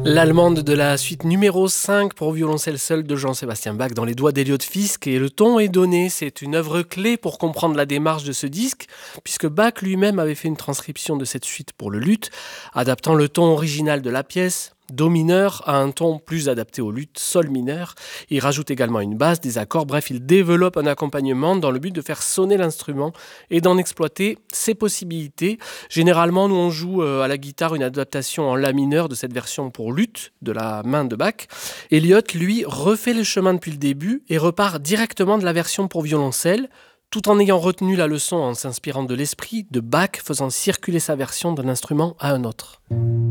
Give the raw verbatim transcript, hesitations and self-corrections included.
L'allemande de la suite numéro cinq pour violoncelle seul de Jean-Sébastien Bach dans les doigts d'Eliot Fisk, et le ton est donné. C'est une œuvre clé pour comprendre la démarche de ce disque, puisque Bach lui-même avait fait une transcription de cette suite pour le luth, adaptant le ton original de la pièce, Do mineur, à un ton plus adapté au luth, Sol mineur. Il rajoute également une basse, des accords, bref, il développe un accompagnement dans le but de faire sonner l'instrument et d'en exploiter ses possibilités. Généralement, nous on joue à la guitare une adaptation en La mineur de cette version pour luth de la main de Bach. Eliot, lui, refait le chemin depuis le début et repart directement de la version pour violoncelle, tout en ayant retenu la leçon en s'inspirant de l'esprit de Bach, faisant circuler sa version d'un instrument à un autre.